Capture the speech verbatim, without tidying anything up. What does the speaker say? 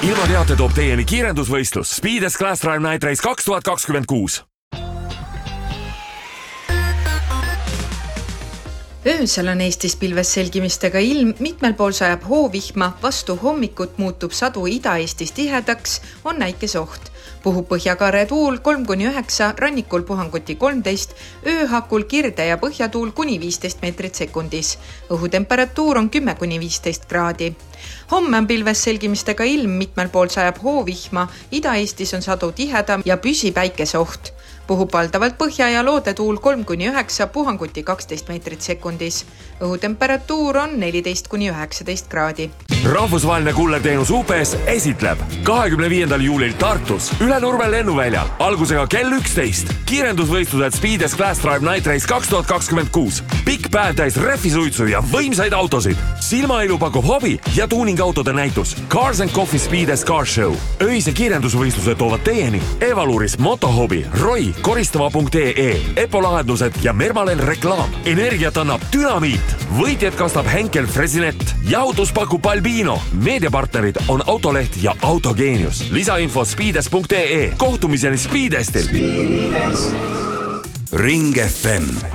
Ilma teate toob teieni kiirendusvõistlus Speed S-Class Drive Night Race kaks tuhat kakskümmend kuus. Öösel on Eestis pilves selgimistega ilm, mitmel pool sajab hoovihma, vastu hommikut muutub sadu Ida-Eestis tihedaks, on näikesoht. Puhub põhjakaare tuul kolm kuni üheksa, rannikul puhanguti kolmteist, ööhakul kirde ja põhjatuul kuni viisteist meetrit sekundis. Õhutemperatuur on kümme kuni viisteist kraadi. Homme on pilves selgimistega ilm, mitmel pool sajab hoovihma, Ida-Eestis on sadu tihedam ja püsi päikesoht. Puhub valdavalt põhja ja loodetuul kolm kuni üheksa, puhanguti kaksteist meetrit sekundis. Õhutemperatuur on neliteist kuni üheksateist kraadi. Rahvusvaheline kullerteenus U P S esitleb kahekümne viiendal juulil Tartus üle Nurme lennuväljal algusega kell üksteist. Kiirendusvõistlused Speed S-Class Drive Night Race kaks tuhat kakskümmend kuus. Pikk päev täis rehvisuitsu ja võimsaid autosid. Silmailu pakub hobi ja tuuningautode näitus. Cars and Coffee Speed S Car Show. Öise kiirendusvõistlused toovad teieni Evaluris, Motohobi, Roi, koristava punkt ee, Epo lahendused ja Mermalen reklaam. Energiat annab Dynamiit. Võitjad kastab Henkel Fresinet. Jahutus pakub Albino. Meediapartnerid on Autoleht ja Autogeenius. Lisainfo speedes punkt ee. Kohtumiseni Speedestil. Ring F M